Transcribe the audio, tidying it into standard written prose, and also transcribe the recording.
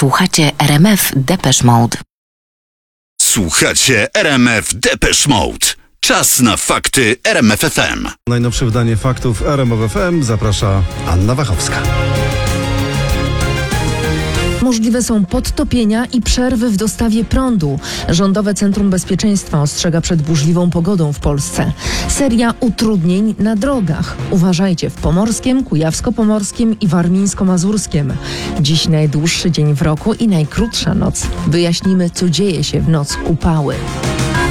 Słuchacie RMF Depeche Mode. Słuchacie RMF Depeche Mode. Czas na fakty RMF FM. Najnowsze wydanie faktów RMF FM zaprasza Anna Wachowska. Możliwe są podtopienia i przerwy w dostawie prądu. Rządowe Centrum Bezpieczeństwa ostrzega przed burzliwą pogodą w Polsce. Seria utrudnień na drogach. Uważajcie w Pomorskiem, Kujawsko-Pomorskim i Warmińsko-Mazurskiem. Dziś najdłuższy dzień w roku i najkrótsza noc. Wyjaśnimy, co dzieje się w noc upały.